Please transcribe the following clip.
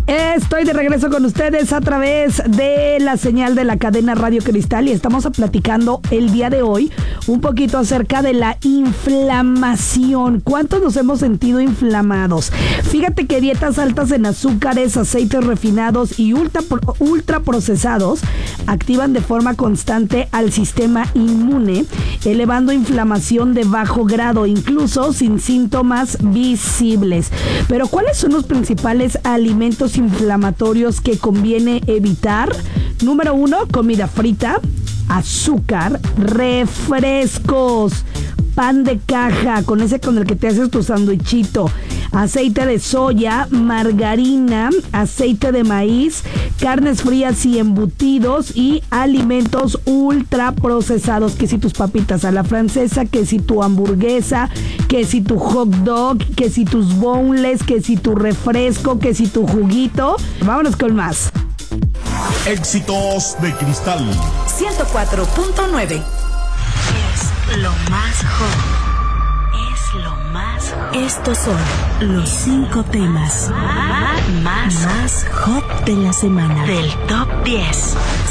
Estoy de regreso con ustedes a través de la señal de la cadena Radio Cristal y estamos platicando el día de hoy un poquito acerca de la inflamación. ¿Cuántos nos hemos sentido inflamados? Fíjate que dietas altas en azúcares, aceites refinados y ultra procesados activan de forma constante al sistema inmune, elevando inflamación de bajo grado, incluso sin síntomas visibles. Pero ¿cuáles son los principales alimentos inflamatorios que conviene evitar? Número 1, comida frita, azúcar, refrescos, pan de caja, con ese con el que te haces tu sandwichito, aceite de soya, margarina, aceite de maíz, carnes frías y embutidos y alimentos ultra procesados, que si tus papitas a la francesa, que si tu hamburguesa, que si tu hot dog, que si tus boneless, que si tu refresco, que si tu juguito. Vámonos con más. Éxitos de Cristal 104.9. Es lo más hot. Es lo más hot. Estos son los 5 temas más hot de la semana. Del Top 10.